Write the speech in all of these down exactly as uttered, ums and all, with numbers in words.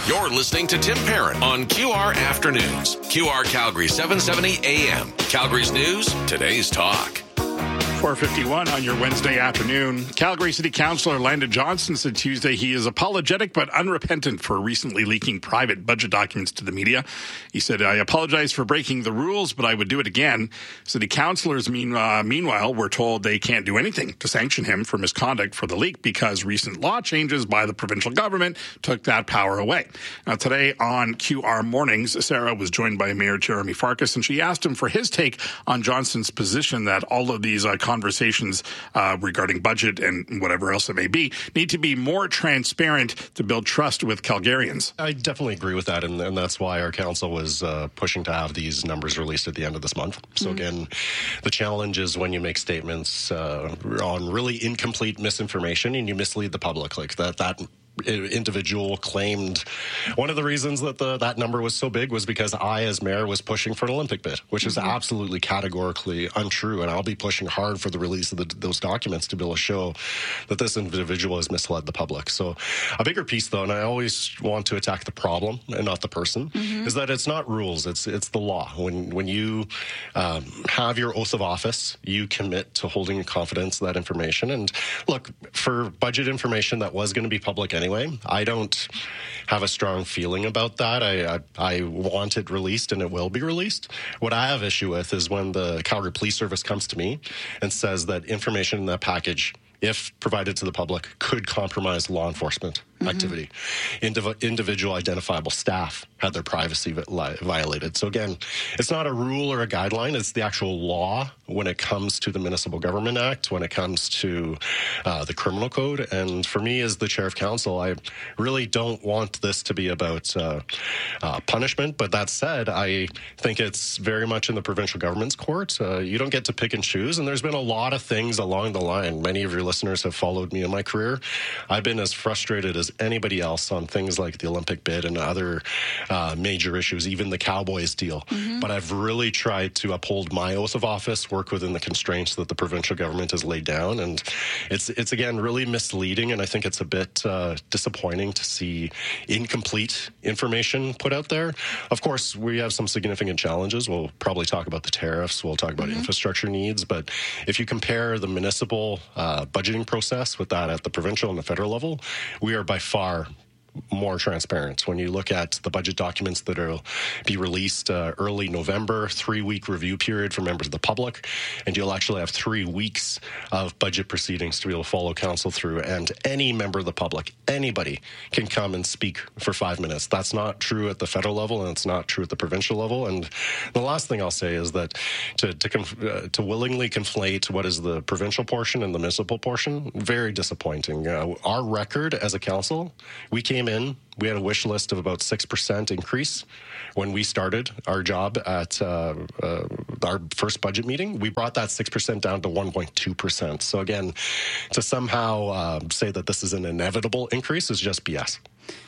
You're listening to Tim Parent on Q R Afternoons. Q R Calgary seven seventy A M. Calgary's news, today's talk. four fifty-one on your Wednesday afternoon. Calgary City Councillor Landon Johnson said Tuesday he is apologetic but unrepentant for recently leaking private budget documents to the media. He said, I apologize for breaking the rules, but I would do it again. City councillors, mean, uh, meanwhile, were told they can't do anything to sanction him for misconduct for the leak because recent law changes by the provincial government took that power away. Now, today on Q R Mornings, Sarah was joined by Mayor Jeremy Farkas, and she asked him for his take on Johnson's position that all of these uh, conversations uh, regarding budget and whatever else it may be need to be more transparent to build trust with Calgarians. I definitely agree with that, and, and that's why our council was uh, pushing to have these numbers released at the end of this month. So mm-hmm. again, the challenge is when you make statements uh, on really incomplete misinformation and you mislead the public like that. That individual claimed one of the reasons that the that number was so big was because I, as mayor, was pushing for an Olympic bid, which is mm-hmm. absolutely categorically untrue. And I'll be pushing hard for the release of the, those documents to be able to show that this individual has misled the public. So a bigger piece, though, and I always want to attack the problem and not the person, mm-hmm. is that it's not rules, it's it's the law. When when you um, have your oath of office, you commit to holding in confidence that information. And look, for budget information that was going to be public anyway, I don't have a strong feeling about that. I, I I want it released, and it will be released. What I have issue with is when the Calgary Police Service comes to me and says that information in that package, if provided to the public, could compromise law enforcement mm-hmm. activity. Indiv- individual identifiable staff had their privacy vi- violated. So again, it's not a rule or a guideline. It's the actual law when it comes to the Municipal Government Act, when it comes to uh, the criminal code. And for me, as the chair of council, I really don't want this to be about uh, uh, punishment. But that said, I think it's very much in the provincial government's court. Uh, you don't get to pick and choose. And there's been a lot of things along the line. Many of your listeners have followed me in my career. I've been as frustrated as anybody else on things like the Olympic bid and other uh, major issues, even the Cowboys deal. Mm-hmm. But I've really tried to uphold my oath of office, work within the constraints that the provincial government has laid down. And it's, it's again, really misleading. And I think it's a bit uh, disappointing to see incomplete information put out there. Of course, we have some significant challenges. We'll probably talk about the tariffs. We'll talk about mm-hmm. infrastructure needs. But if you compare the municipal uh, budgeting process with that at the provincial and the federal level, we are by far more transparent. When you look at the budget documents that will be released uh, early November, three-week review period for members of the public, and you'll actually have three weeks of budget proceedings to be able to follow council through, and any member of the public, anybody, can come and speak for five minutes. That's not true at the federal level, and it's not true at the provincial level. And the last thing I'll say is that to to, conf- uh, to willingly conflate what is the provincial portion and the municipal portion, very disappointing. Uh, our record as a council, we came in, we had a wish list of about six percent increase when we started our job at uh, uh, our first budget meeting. We brought that six percent down to one point two percent. So again, to somehow uh, say that this is an inevitable increase is just B S.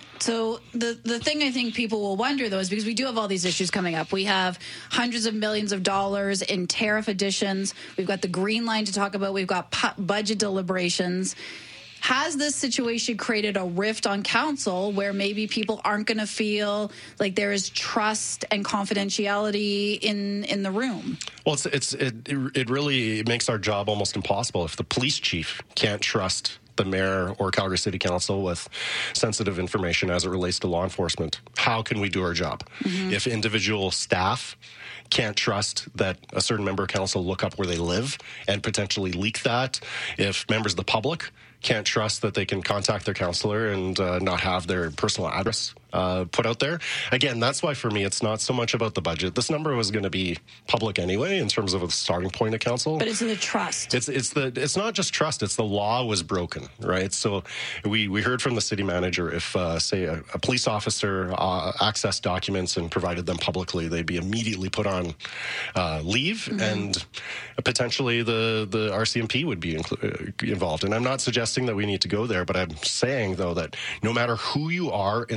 So the, the thing I think people will wonder, though, is because we do have all these issues coming up. We have hundreds of millions of dollars in tariff additions. We've got the Green Line to talk about. We've got pu- budget deliberations. Has this situation created a rift on council where maybe people aren't going to feel like there is trust and confidentiality in in the room? Well, it's, it's it it really makes our job almost impossible if the police chief can't trust the mayor or Calgary City Council with sensitive information as it relates to law enforcement. How can we do our job? Mm-hmm. If individual staff can't trust that a certain member of council look up where they live and potentially leak that, if members of the public can't trust that they can contact their counselor and uh, not have their personal address uh, put out there. Again, that's why for me it's not so much about the budget. This number was going to be public anyway in terms of a starting point of council. But it's the trust. It's it's the it's not just trust. It's the law was broken, right? So we we heard from the city manager if uh, say a, a police officer uh, accessed documents and provided them publicly, they'd be immediately put on uh, leave, mm-hmm. and potentially the the R C M P would be inclu- involved. And I'm not suggesting that we need to go there, but I'm saying, though, that no matter who you are in this country,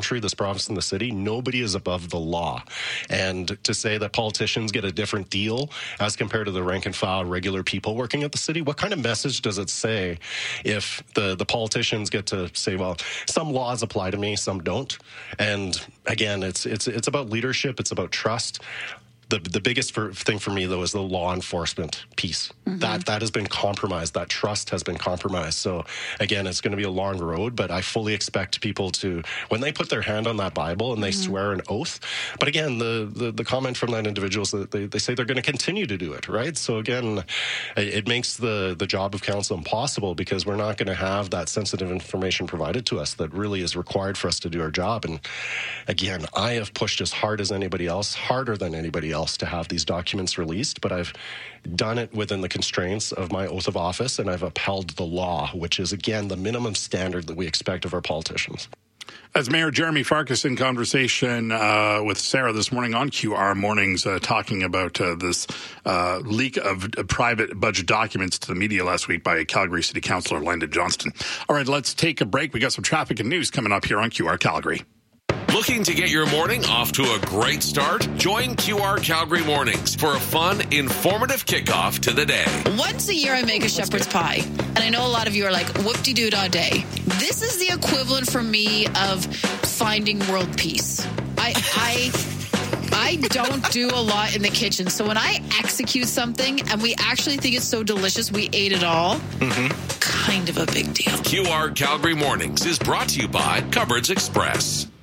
country, this province and the city, nobody is above the law. And to say that politicians get a different deal as compared to the rank and file regular people working at the city, what kind of message does it say if the, the politicians get to say, well, some laws apply to me, some don't? And again, it's it's it's about leadership, it's about trust. The the biggest for, thing for me, though, is the law enforcement piece. Mm-hmm. That that has been compromised. That trust has been compromised. So, again, it's going to be a long road, but I fully expect people to, when they put their hand on that Bible and they mm-hmm. swear an oath, but again, the, the, the comment from that individual is that they, they say they're going to continue to do it, right? So, again, it, it makes the, the job of council impossible because we're not going to have that sensitive information provided to us that really is required for us to do our job. And, again, I have pushed as hard as anybody else, harder than anybody else, to have these documents released, but I've done it within the constraints of my oath of office, and I've upheld the law, which is, again, the minimum standard that we expect of our politicians. As Mayor Jeremy Farkas in conversation uh, with Sarah this morning on Q R Mornings, uh, talking about uh, this uh, leak of uh, private budget documents to the media last week by Calgary City Councillor Landon Johnston. All right, let's take a break. We got some traffic and news coming up here on Q R Calgary. Looking to get your morning off to a great start? Join Q R Calgary Mornings for a fun, informative kickoff to the day. Once a year, I make a shepherd's pie. And I know a lot of you are like, whoop-de-doo-dah-day. This is the equivalent for me of finding world peace. I... I I don't do a lot in the kitchen. So when I execute something and we actually think it's so delicious, we ate it all, mm-hmm. kind of a big deal. Q R Calgary Mornings is brought to you by Cupboards Express.